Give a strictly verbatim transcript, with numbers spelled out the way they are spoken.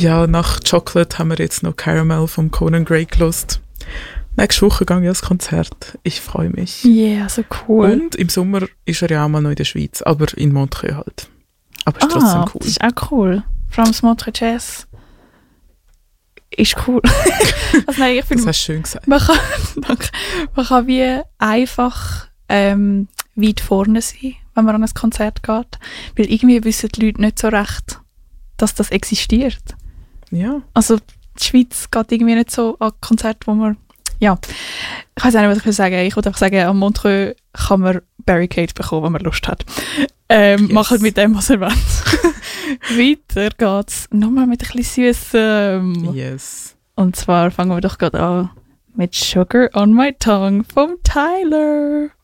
Ja, nach Chocolate haben wir jetzt noch Caramel vom Conan Gray gelost. Nächste Woche gehe ich ans Konzert. Ich freue mich. Ja, yeah, so cool. Und im Sommer ist er ja auch mal noch in der Schweiz, aber in Montreux halt. Aber ist ah, trotzdem cool. Das ist auch cool. Vor allem das Montreux Jazz ist cool. Also nein, ich finde, das hast du schön gesagt. Man kann, man, man kann wie einfach ähm, weit vorne sein, wenn man an ein Konzert geht. Weil irgendwie wissen die Leute nicht so recht, dass das existiert. Ja. Also die Schweiz geht irgendwie nicht so an Konzerte, wo man... Ja, ich weiß auch nicht, was ich will sagen. Ich würde einfach sagen, am Montreux kann man Barricade bekommen, wenn man Lust hat. Ähm, Yes. Macht mit dem, was ihr wollt. Weiter geht's nochmal mit ein bisschen Süßem. Yes. Und zwar fangen wir doch gerade an mit Sugar on My Tongue vom Tyler.